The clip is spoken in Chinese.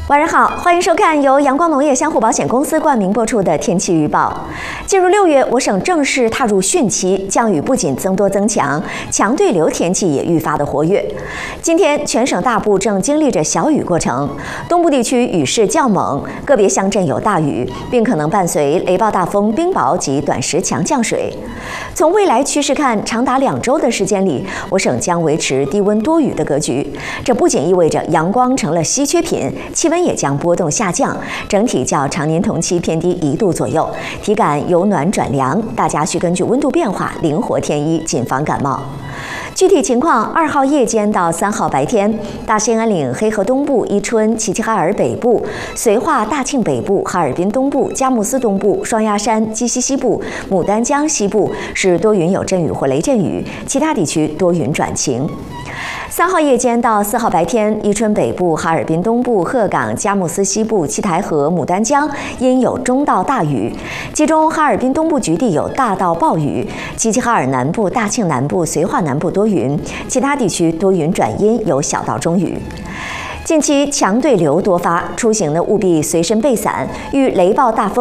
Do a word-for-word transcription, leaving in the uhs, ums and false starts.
晚上好，欢迎收看由阳光农业相互保险公司冠名播出的天气预报。进入六月，我省正式踏入汛期，降雨不仅增多增强，强对流天气也愈发的活跃。今天全省大部正经历着小雨过程，东部地区雨势较猛，个别乡镇有大雨，并可能伴随雷暴大风、冰雹及短时强降水。从未来趋势看，长达两周的时间里，我省将维持低温多雨的格局。这不仅意味着阳光成了稀缺品，气温也将波动下降，整体较常年同期偏低一度左右，体感由暖转凉，大家需根据温度变化灵活添衣，谨防感冒。具体情况，二号夜间到三号白天，大兴安岭、黑河东部、伊春、齐齐哈尔北部、绥化、大庆北部、哈尔滨东部、佳木斯东部、双鸭山、鸡西西部、牡丹江西部是多云有阵雨或雷阵雨，其他地区多云转晴。三号夜间到四号白天，伊春北部、哈尔滨东部、鹤岗、佳木斯西部、七台河、牡丹江阴有中到大雨，其中哈尔滨东部局地有大到暴雨，齐齐哈尔南部、大庆南部、绥化南部多云，其他地区多云转阴，有小到中雨。近期强对流多发，出行呢务必随身备伞，遇雷暴大风